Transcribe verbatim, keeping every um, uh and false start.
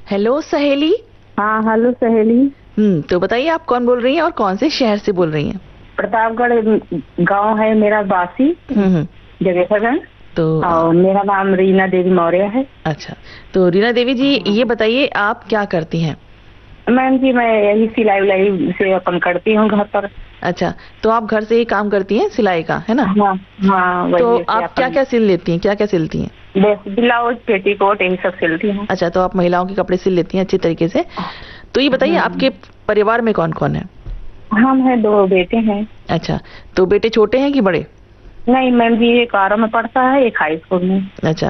Hello सहेली। हाँ, hello सहेली। हम्म तो बताइए आप कौन बोल रही हैं और कौन से शहर से बोल रही हैं? प्रतापगढ़ गांव है मेरा, बासी, हम्म हम्म। जगेसागंज। तो और मेरा नाम रीना देवी मौर्य है। अच्छा, तो रीना देवी जी ये बताइए आप क्या करती हैं? मैम जी, मैं यही सिलाई उलाई से अपन करती हूँ घर पर। अच्छा, तो आप घर से ही काम करती हैं सिलाई का, है ना? हाँ हाँ, तो वही से आप क्या अपन क्या सिल लेती हैं, क्या क्या सिलती हैं? बस ब्लाउज, पेटीकोट, यही सब सिलती हूँ। अच्छा, तो आप महिलाओं के कपड़े सिल लेती हैं अच्छी तरीके से। तो ये बताइए आपके परिवार में कौन कौन है? हम हैं, दो बेटे हैं। अच्छा, तो बेटे छोटे हैं कि बड़े? नहीं मैम जी, एक आरा में पढ़ता है, एक हाई स्कूल में। अच्छा,